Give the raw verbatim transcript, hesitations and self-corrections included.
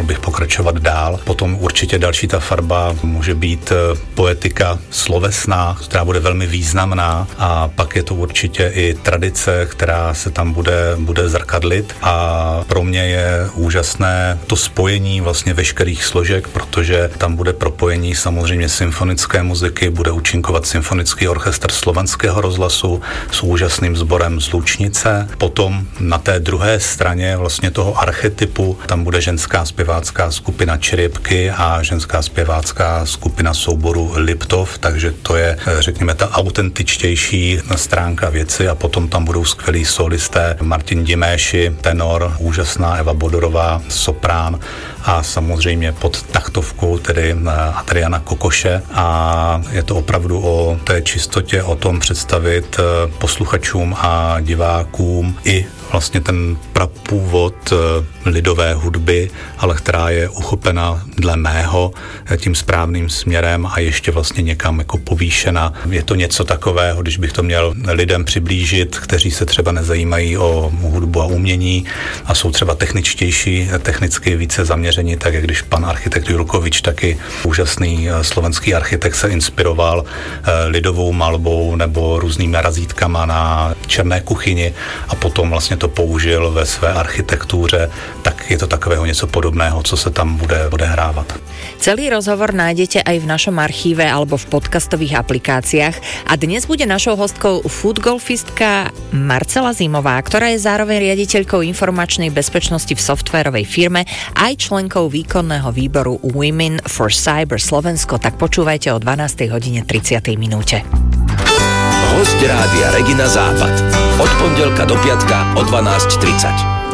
bych pokračovat dál. Potom určitě další ta farba může být poetika slovesná, která bude velmi významná, a pak je to určitě i tradice, která se tam bude, bude zrkadlit, a pro mě je úžasné to spojení vlastně veškerých složek, protože tam bude propojení samozřejmě symfonické muziky, bude účinkovat symfonický orchestr Slovenského rozhlasu s úžasným sborem z Lučnice. Potom na té druhé straně vlastně toho archetypu tam bude ženská zpěvácká skupina Čiripky a ženská zpěvácká skupina souboru Liptov, takže to je, řekněme, ta autentičtější stránka věci. A potom tam budou skvělí solisté Martin Diméši, tenor, úžasná Eva Bodorová, soprán, a samozřejmě pod taktovkou tedy Adriana Kokoše, a je to opravdu o té čistotě, o tom představit posluchačům a divákům i vlastně ten prapůvod lidové hudby, ale která je uchopena dle mého tím správným směrem a ještě vlastně někam jako povýšena. Je to něco takového, když bych to měl lidem přiblížit, kteří se třeba nezajímají o hudbu a umění a jsou třeba techničtější, technicky více zaměření, tak jak když pan architekt Jurkovič, taky úžasný slovenský architekt, se inspiroval lidovou malbou nebo různými razítkama na černé kuchyni a potom vlastně to použil ve své architektuře, tak je to takového něco podobného, co se tam bude odehrávat. Celý rozhovor nájdete aj v našom archíve alebo v podcastových aplikáciách, a dnes bude našou hostkou foodgolfistka Marcela Zimová, ktorá je zároveň riaditeľkou informačnej bezpečnosti v softvérovej firme, aj členkou výkonného výboru Women for Cyber Slovensko. Tak počúvajte o dvanástej hodine tridsiatej minúte. Hosť rádia Regina Západ. Od pondelka do piatka o dvanásť tridsať.